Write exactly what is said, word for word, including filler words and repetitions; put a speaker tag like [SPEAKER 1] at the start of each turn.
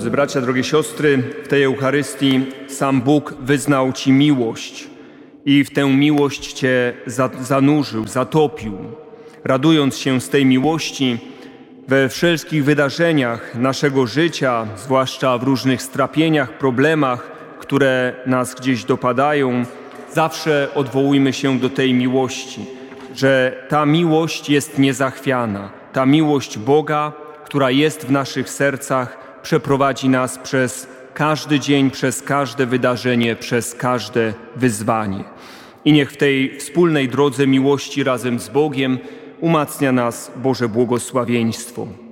[SPEAKER 1] Drodzy bracia, drogie siostry, w tej Eucharystii sam Bóg wyznał Ci miłość i w tę miłość Cię zanurzył, zatopił. Radując się z tej miłości we wszelkich wydarzeniach naszego życia, zwłaszcza w różnych strapieniach, problemach, które nas gdzieś dopadają, zawsze odwołujmy się do tej miłości, że ta miłość jest niezachwiana. Ta miłość Boga, która jest w naszych sercach, przeprowadzi nas przez każdy dzień, przez każde wydarzenie, przez każde wyzwanie. I niech w tej wspólnej drodze miłości razem z Bogiem umacnia nas Boże błogosławieństwo.